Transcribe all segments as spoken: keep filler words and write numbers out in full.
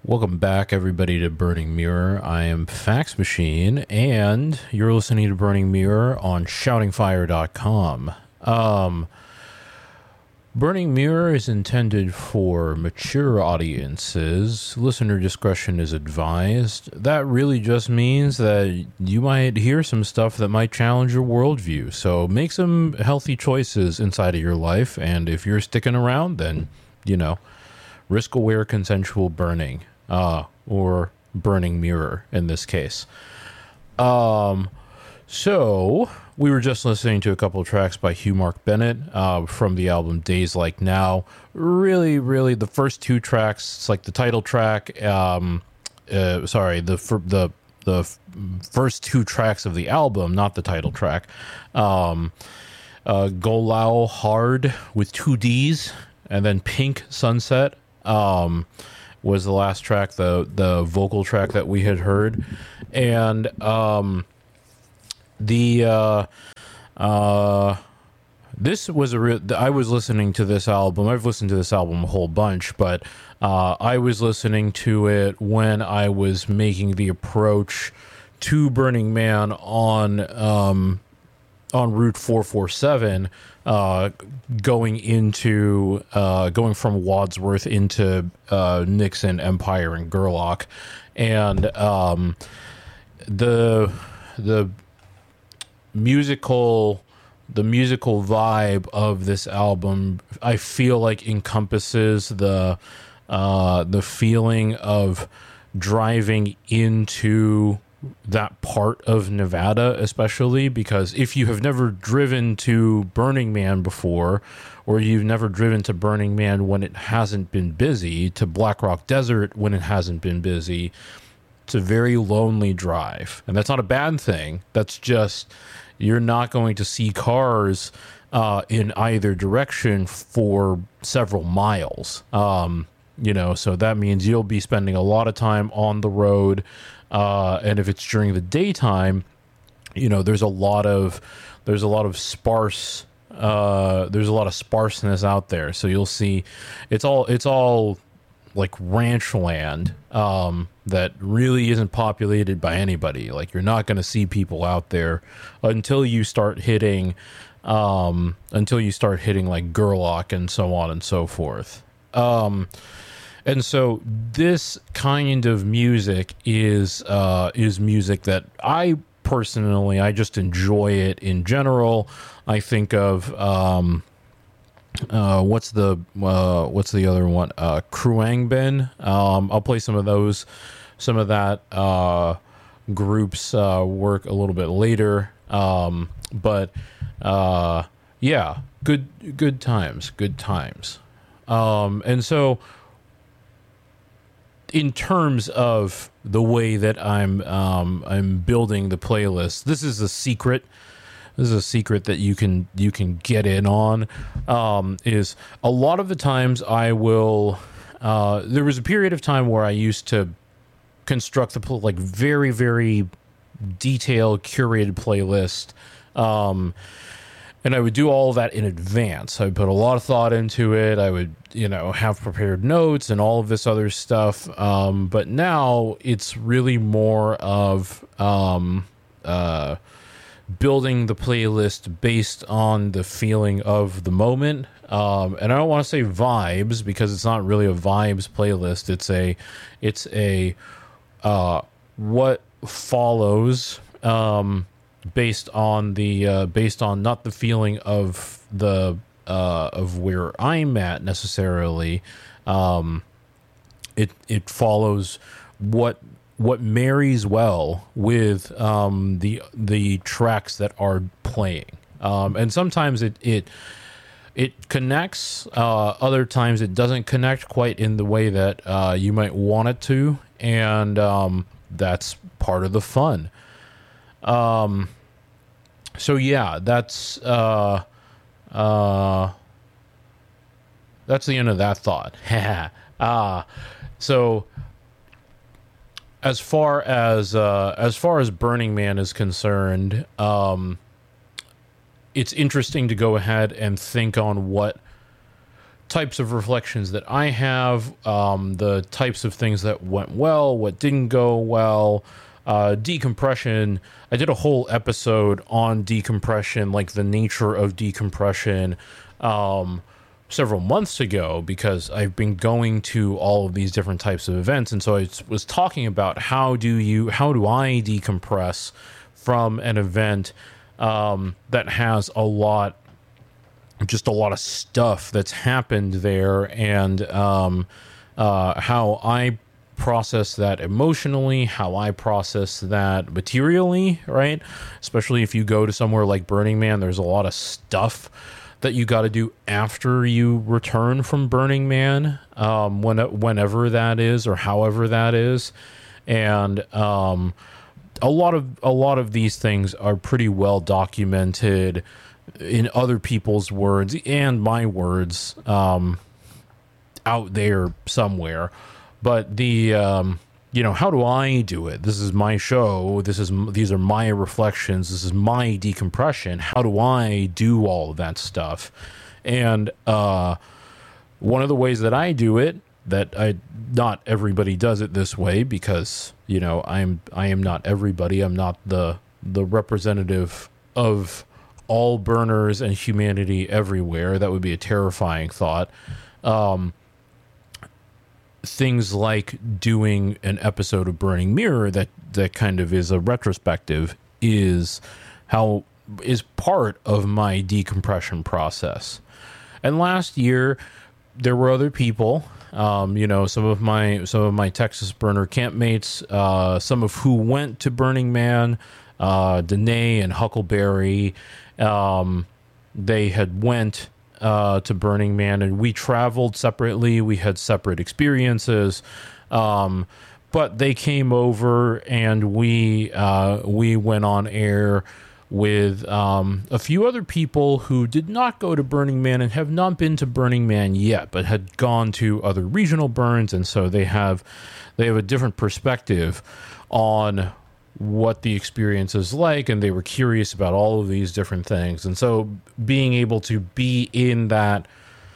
Welcome back, everybody, to Burning Mirror. I am Fax Machine, and you're listening to Burning Mirror on shouting fire dot com. Um, Burning Mirror is intended for mature audiences. Listener discretion is advised. That really just means that you might hear some stuff that might challenge your worldview. So make some healthy choices inside of your life, and if you're sticking around, then, you know, risk-aware consensual burning. Uh, or Burning Mirror in this case. Um, so we were just listening to a couple of tracks by Hugh Mark Bennett uh, from the album Days Like Now. Really, really, the first two tracks, it's like the title track. Um, uh, sorry, the the the first two tracks of the album, not the title track. Um, uh, Go Lao Hard with two D's, and then Pink Sunset. Um, was the last track, the the vocal track that we had heard, and um, the uh, uh, this was a real. I was listening to this album. I've listened to this album a whole bunch, but uh, I was listening to it when I was making the approach to Burning Man on um, on Route four forty-seven. Uh, going into uh, going from Wadsworth into uh, Nixon, Empire, and Gerlach, and um, the the musical the musical vibe of this album, I feel like, encompasses the uh, the feeling of driving into that part of Nevada, especially because if you have never driven to Burning Man before, or you've never driven to Burning Man when it hasn't been busy, to Black Rock Desert when it hasn't been busy, it's a very lonely drive. And that's not a bad thing. That's just, you're not going to see cars uh, in either direction for several miles. Um, you know, so that means you'll be spending a lot of time on the road. Uh, and if it's during the daytime, you know, there's a lot of there's a lot of sparse uh, there's a lot of sparseness out there. So you'll see, it's all it's all like ranch land um, that really isn't populated by anybody. Like, you're not going to see people out there until you start hitting um, until you start hitting like Gerlach and so on and so forth. Um, And so this kind of music is uh, is music that I personally, I just enjoy it in general. I think of um, uh, what's the uh, what's the other one? Uh, Kruangbin. Um, I'll play some of those, some of that uh, group's uh, work a little bit later. Um, but uh, yeah, good good times, good times. Um, and so, in terms of the way that I'm um, I'm building the playlist, this is a secret. This is a secret that you can you can get in on. Um, is a lot of the times I will. Uh, there was a period of time where I used to construct the pl- like very very detailed curated playlist. Um, And I would do all of that in advance. I would put a lot of thought into it. I would, you know, have prepared notes and all of this other stuff. Um, but now it's really more of um, uh, building the playlist based on the feeling of the moment. Um, and I don't want to say vibes, because it's not really a vibes playlist. It's a, it's a uh, what follows. Um, based on the uh, based on not the feeling of the uh, of where I'm at necessarily. Um, it it follows what what marries well with um, the the tracks that are playing, um, and sometimes it it it connects. Uh, other times it doesn't connect quite in the way that uh, you might want it to, and um, that's part of the fun. Um, so yeah, that's, uh, uh, that's the end of that thought. uh, so as far as, uh, as far as Burning Man is concerned, um, it's interesting to go ahead and think on what types of reflections that I have, um, the types of things that went well, what didn't go well, uh, decompression. I did a whole episode on decompression, like the nature of decompression, um, several months ago, because I've been going to all of these different types of events. And so I was talking about how do you, how do I decompress from an event um, that has a lot just a lot of stuff that's happened there, and um, uh, how I process that emotionally, how I process that materially, right? Especially if you go to somewhere like Burning Man, there's a lot of stuff that you got to do after you return from Burning Man, um, when, whenever that is or however that is. And um, a lot of a lot of these things are pretty well documented in other people's words and my words, um, out there somewhere. But the, um, you know, how do I do it? This is my show. This is, these are my reflections. This is my decompression. How do I do all of that stuff? And, uh, one of the ways that I do it, that I, not everybody does it this way, because, you know, I'm, I am not everybody. I'm not the, the representative of all burners and humanity everywhere. That would be a terrifying thought. Um, things like doing an episode of Burning Mirror that, that kind of is a retrospective is how is part of my decompression process. And last year there were other people, um, you know, some of my, some of my Texas burner campmates, uh, some of who went to Burning Man, uh, Danae and Huckleberry. Um, they had went uh, to Burning Man, and we traveled separately. We had separate experiences, um, but they came over, and we uh, we went on air with um, a few other people who did not go to Burning Man and have not been to Burning Man yet, but had gone to other regional burns, and so they have they have a different perspective on what the experience is like, and they were curious about all of these different things. And so being able to be in that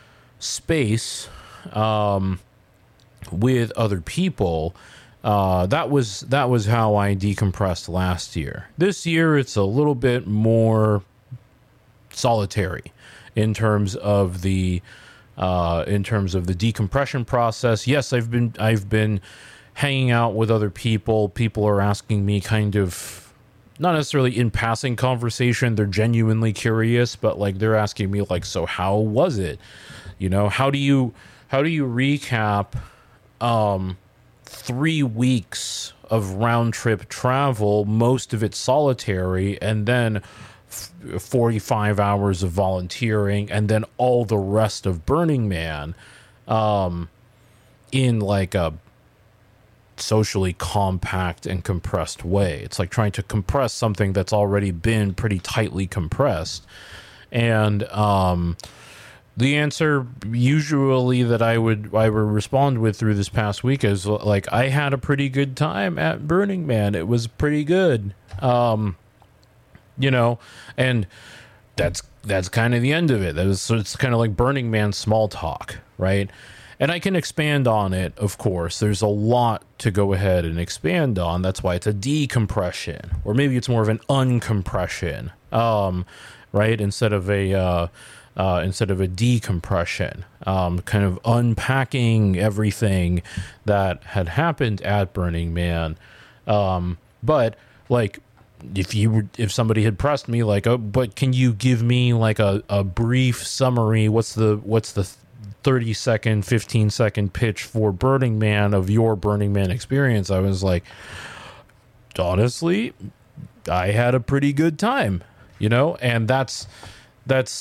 space um, with other people, uh, that was that was how I decompressed last year. This year it's a little bit more solitary in terms of the uh, in terms of the decompression process. Yes, I've been I've been hanging out with other people. People are asking me kind of, not necessarily in passing conversation, they're genuinely curious, but like they're asking me like, so how was it? You know, how do you how do you recap um three weeks of round trip travel, most of it solitary, and then forty-five hours of volunteering, and then all the rest of Burning Man um in like a socially compact and compressed way. It's like trying to compress something that's already been pretty tightly compressed. And um, the answer usually that I would I would respond with through this past week is like, I had a pretty good time at Burning Man. It was pretty good. Um, you know, and that's that's kind of the end of it. That was, so it's kind of like Burning Man small talk, right? And I can expand on it, of course. There's a lot to go ahead and expand on. That's why it's a decompression, or maybe it's more of an uncompression, um, right? Instead of a uh, uh, instead of a decompression, um, kind of unpacking everything that had happened at Burning Man. Um, but like, if you were, if somebody had pressed me like, oh, but can you give me like a, a brief summary? What's the what's the thirty second, fifteen second pitch for Burning Man of your Burning Man experience? I was like, honestly, I had a pretty good time, you know? And that's, that's,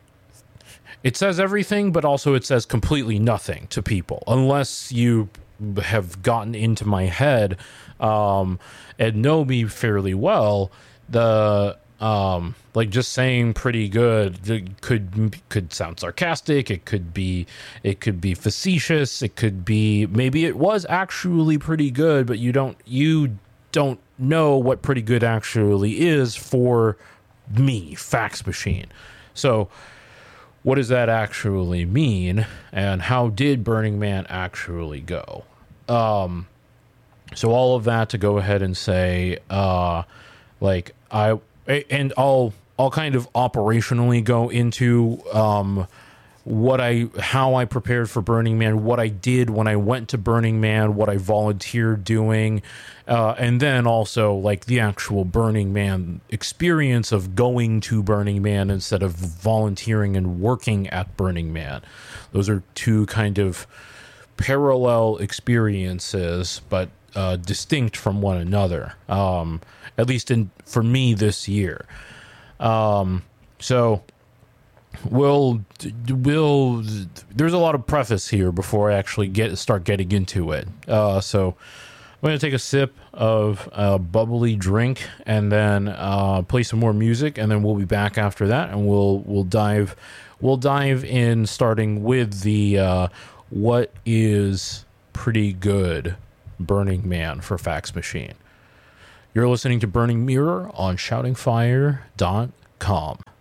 it says everything, but also it says completely nothing to people, unless you have gotten into my head, um, and know me fairly well. The, Um, like just saying pretty good could could sound sarcastic. It could be it could be facetious. It could be maybe it was actually pretty good, but you don't you don't know what pretty good actually is for me, Fax Machine. So what does that actually mean, and how did Burning Man actually go? Um, so all of that to go ahead and say, uh, like I and I'll I'll kind of operationally go into um, what I how I prepared for Burning Man, what I did when I went to Burning Man, what I volunteered doing, uh, and then also like the actual Burning Man experience of going to Burning Man instead of volunteering and working at Burning Man. Those are two kind of parallel experiences, but uh, distinct from one another. Um, at least in for me this year. Um, so. We'll, we'll, there's a lot of preface here before I actually get start getting into it. Uh, so I'm going to take a sip of a bubbly drink and then uh, play some more music, and then we'll be back after that, and we'll we'll dive we'll dive in, starting with the uh, what is pretty good Burning Man for Fax Machine. You're listening to Burning Mirror on shouting fire dot com.